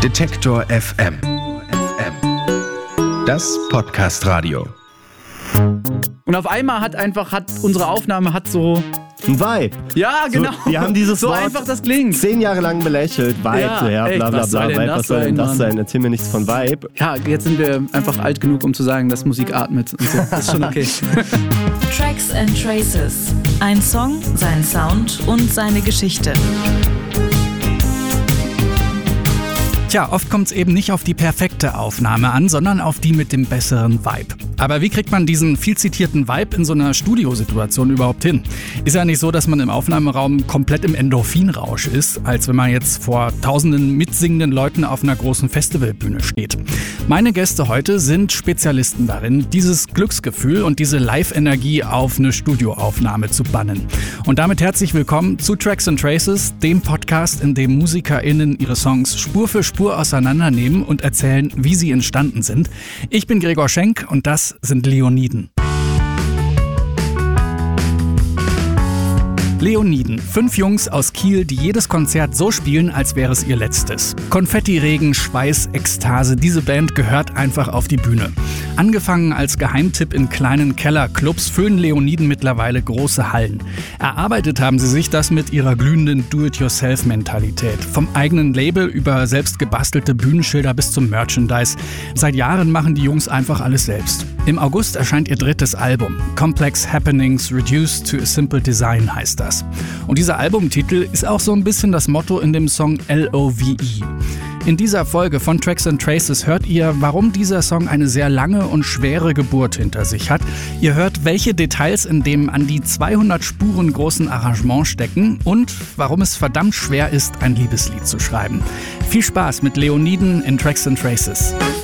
Detektor FM. Das Podcast-Radio. Und auf einmal hat unsere Aufnahme so ein Vibe. Ja, genau. So, wir haben dieses so Wort einfach das klingt. 10 Jahre lang belächelt. Vibe, ja, bla bla bla. Vibe, was soll denn das sein? Erzähl mir nichts von Vibe. Ja, jetzt sind wir einfach alt genug, um zu sagen, dass Musik atmet. Und so. Das ist schon okay. Tracks and Traces. Ein Song, sein Sound und seine Geschichte. Tja, oft kommt es eben nicht auf die perfekte Aufnahme an, sondern auf die mit dem besseren Vibe. Aber wie kriegt man diesen viel zitierten Vibe in so einer Studiosituation überhaupt hin? Ist ja nicht so, dass man im Aufnahmeraum komplett im Endorphinrausch ist, als wenn man jetzt vor tausenden mitsingenden Leuten auf einer großen Festivalbühne steht. Meine Gäste heute sind Spezialisten darin, dieses Glücksgefühl und diese Live-Energie auf eine Studioaufnahme zu bannen. Und damit herzlich willkommen zu Tracks and Traces, dem Podcast, in dem MusikerInnen ihre Songs Spur für Spur auseinandernehmen und erzählen, wie sie entstanden sind. Ich bin Gregor Schenk und das sind Leoniden. Leoniden, 5 Jungs aus Kiel, die jedes Konzert so spielen, als wäre es ihr letztes. Konfettiregen, Schweiß, Ekstase, diese Band gehört einfach auf die Bühne. Angefangen als Geheimtipp in kleinen Kellerclubs, füllen Leoniden mittlerweile große Hallen. Erarbeitet haben sie sich das mit ihrer glühenden Do-it-yourself-Mentalität. Vom eigenen Label über selbst gebastelte Bühnenschilder bis zum Merchandise. Seit Jahren machen die Jungs einfach alles selbst. Im August erscheint ihr 3. Album. Complex Happenings Reduced to a Simple Design heißt das. Und dieser Albumtitel ist auch so ein bisschen das Motto in dem Song LOVE. In dieser Folge von Tracks and Traces hört ihr, warum dieser Song eine sehr lange und schwere Geburt hinter sich hat. Ihr hört, welche Details in dem an die 200 Spuren großen Arrangement stecken und warum es verdammt schwer ist, ein Liebeslied zu schreiben. Viel Spaß mit Leoniden in Tracks and Traces.